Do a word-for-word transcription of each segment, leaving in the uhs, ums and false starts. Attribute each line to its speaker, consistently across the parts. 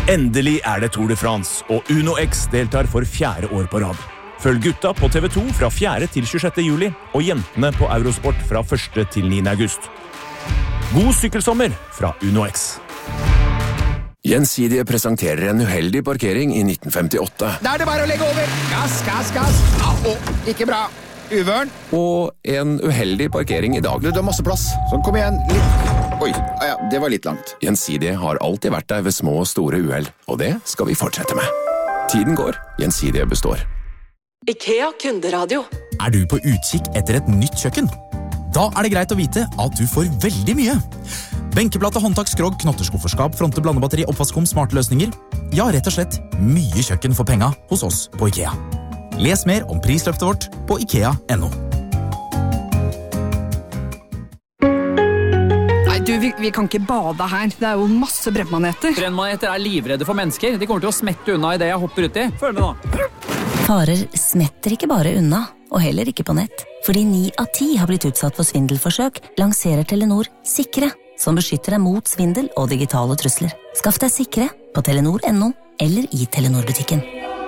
Speaker 1: Endelig er det Tour de France, og Uno X deltar for fjerde år på rad. Følg gutta på T V to fra fjerde til tjuesjette juli, og jentene på Eurosport fra første til niende august. God sykkelsommer fra Uno X.
Speaker 2: Gjensidige presenterer en uheldig parkering i nitten femtiåtte.
Speaker 3: Da er det bare å legge over. Gass, gass, gass. Au, ikke bra. Uvørn.
Speaker 2: Og en uheldig parkering i dag.
Speaker 3: Du, det er masse plass. Sånn, kom igjen. Litt. Oi, ah, ja, det var litt langt.
Speaker 2: Gjensidige har alltid vært der ved små og store uheld, og det skal vi fortsette med. Tiden går, Gjensidige består.
Speaker 4: IKEA kunderadio.
Speaker 5: Er du på utkikk etter et nytt kjøkken? Da er det greit å vite at du får veldig mye. Benkeplate, håndtak, skrog, knotterskufferskap, fronte, blandebatteri, oppvaskom, smarte løsninger. Ja, rett og slett mye kjøkken for penga hos oss på IKEA. Les mer om prisløftet vårt på ikea punktum no.
Speaker 6: Du, vi, vi kan ikke bade her. Det er jo masse brennmaneter.
Speaker 7: Brennmaneter er livredde for mennesker. De kommer til å smette unna i det jeg hopper uti. Følg med nå.
Speaker 8: Farer smetter ikke bare unna, og heller ikke på nett. Fordi ni av ti har blitt utsatt for svindelforsøk, lanserer Telenor Sikre, som beskytter deg mot svindel og digitale trusler. Skaff deg Sikre på telenor punktum no eller i Telenor-butikken.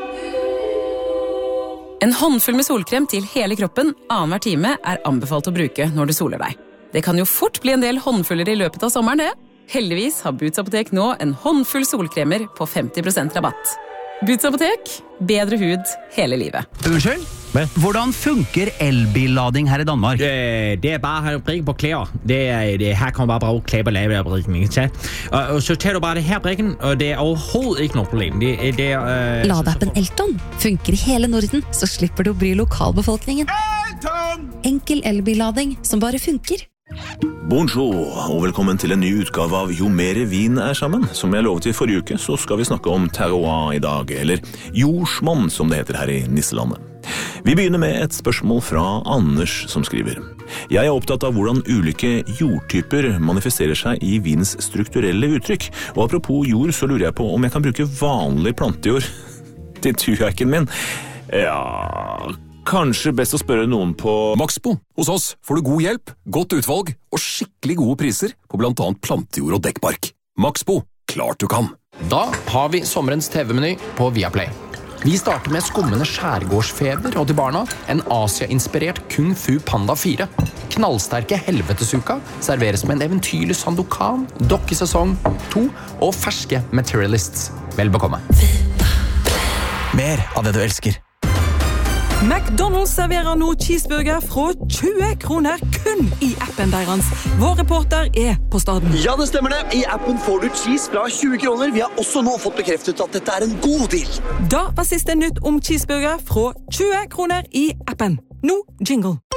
Speaker 9: En håndfull med solkrem til hele kroppen annenhver time er anbefalt å bruke når du soler deg. Det kan jo fort bli en del håndfuller i løpet av sommeren, det. Heldigvis har Boots Apotek nå en håndfull solkremer på femti prosent rabatt. Boots Apotek, bedre hud hele livet.
Speaker 10: Unnskyld? Men? Hvordan funker elbillading her i Danmark?
Speaker 11: Det, det er bare å bruke på klær. Det, det, her kan man bare bruke klær på lavebrikken. Og, og så tar du bare det her brikken, og det er overhovedet ikke noe problem. Det, det, uh,
Speaker 12: Ladeappen Elton funker i hele Norden, så slipper du å bry lokalbefolkningen. Elton! Enkel elbillading som bare funker.
Speaker 1: Bonjour, og velkommen til en ny utgave av Jo mere vin er sammen. Som jeg lovet i forrige uke, så skal vi snakke om terroir i dag, eller jordsmonn som det heter her i Nisselandet. Vi begynner med et spørsmål fra Anders som skriver. Jeg er opptatt av hvordan ulike jordtyper manifesterer seg i vins strukturelle uttrykk. Og apropos jord, så lurer jeg på om jeg kan bruke vanlig plantejord til tuhacken min. Ja... Kanskje best å spørre noen på
Speaker 2: Maxbo. Hos oss får du god hjelp, godt utvalg og skikkelig gode priser på blant annet plantejord og dekkbark. Maxbo, klart du kan.
Speaker 13: Da har vi sommerens T V-meny på Viaplay. Vi starter med skummende skjærgårdsfeber og til barna en Asia-inspirert Kung Fu Panda fire. Knallsterke helvetesuka serveres med en eventyrlig Sandokan, dokkesesong to og ferske Materialists. Vel bekomme.
Speaker 5: Mer av det du elsker.
Speaker 14: McDonald's serverer nå cheeseburger fra tjue kroner kun i appen deres. Vår reporter er på staden.
Speaker 15: Ja, det stemmer det. I appen får du cheese fra tjue kroner. Vi har også nå fått bekreftet at dette er en god deal.
Speaker 14: Da var siste nytt om cheeseburger fra tjue kroner i appen. Nå jingle.